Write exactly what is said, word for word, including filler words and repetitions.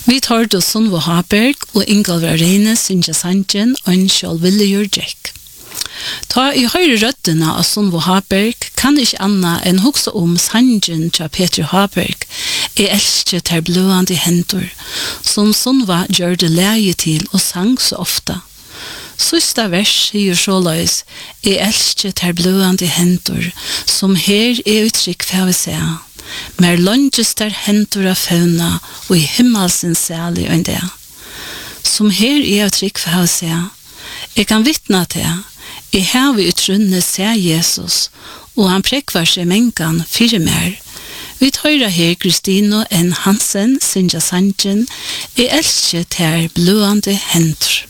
Vi tar då Sunvo Haberg og Ingolvar Reine synja sanjen og en sjål Villigur Jack. Ta i høyre røddene av Sunvo Haberg kan ikke anna enn hugsa om sanjen til Peter Haberg. Jeg elsker ter bløande hendur, som Sunva gjør det leie til og sang så ofta. Sista vers sier såleis, jeg elsker ter bløande hendur, som her er uttrykk for å se. Mer longes der hendur av fauna, og i himmelsen særlig enn det. Som her er uttrykk for å se. Jeg kan vittna til, jeg har vi utrunne se Jesus, og han prekvar seg mengan fire mer. Vi tøyra her Kristino N. Hansen, Sinja Sanjen, jeg elsker ter bløande hendur.